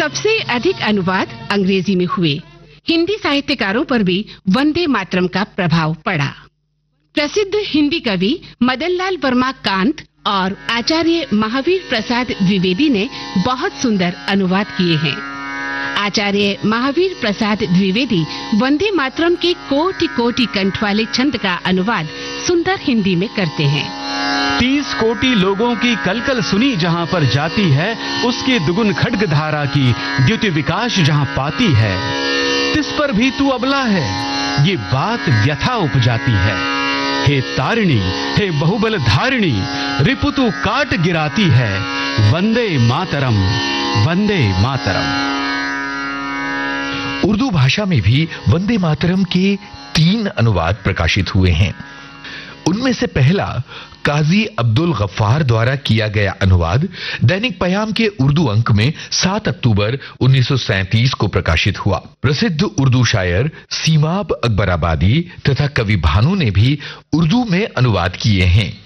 सबसे अधिक अनुवाद अंग्रेजी में हुए। हिंदी साहित्यकारों पर भी वंदे मातरम का प्रभाव पड़ा। प्रसिद्ध हिंदी कवि मदनलाल वर्मा कांत और आचार्य महावीर प्रसाद द्विवेदी ने बहुत सुंदर अनुवाद किए हैं। आचार्य महावीर प्रसाद द्विवेदी वंदे मातरम के कोटि कोटि कंठ वाले छंद का अनुवाद सुंदर हिंदी में करते हैं। 30 कोटि लोगों की कलकल सुनी जहां पर जाती है, उसके दुगुन खड्ग धारा की द्युति विकास जहां पाती है। तिस पर भी तू अबला है, ये बात व्यथा उपजाती है। हे तारिणी, हे बहुबल धारिणी, रिपु तू काट गिराती है। वंदे मातरम, वंदे मातरम। उर्दू भाषा में भी वंदे मातरम के 3 अनुवाद प्रकाशित हुए हैं। उनमें से पहला काजी अब्दुल गफ्फार द्वारा किया गया अनुवाद दैनिक पयाम के उर्दू अंक में 7 अक्टूबर 1937 को प्रकाशित हुआ। प्रसिद्ध उर्दू शायर सीमाब अकबराबादी तथा कवि भानु ने भी उर्दू में अनुवाद किए हैं।